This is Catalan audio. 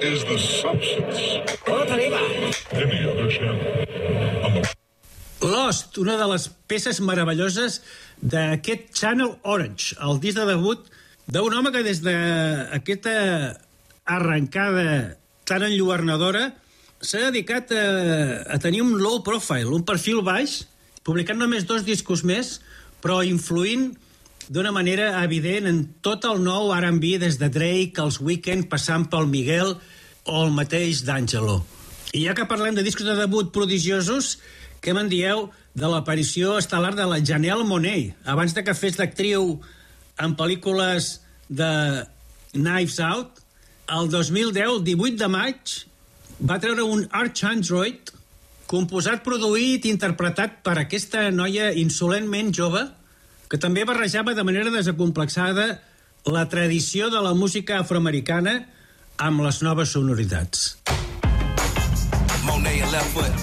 is the substance. Otra arriba. Any other channel on the... Lost, una de les peces meravelloses d'aquest Channel Orange, el disc de debut d'un home que des d'aquesta arrencada tan enlluernadora s'ha dedicat a tenir un low profile, un perfil baix, publicant només 2 discos més, però influint d'una manera evident en tot el nou R&B, des de Drake, els Weeknd, passant pel Miguel o el mateix D'Angelo. I ja que parlem de discos de debut prodigiosos, què me'n dieu de l'aparició estel·lar de la Janelle Monáe, abans de que fes d'actriu en pel·lícules de Knives Out? El 2010, el 18 de maig, va treure un Archandroid composat, produït i interpretat per aquesta noia insolentment jove que també barrejava de manera desacomplexada la tradició de la música afroamericana amb les noves sonoritats. Monet left foot.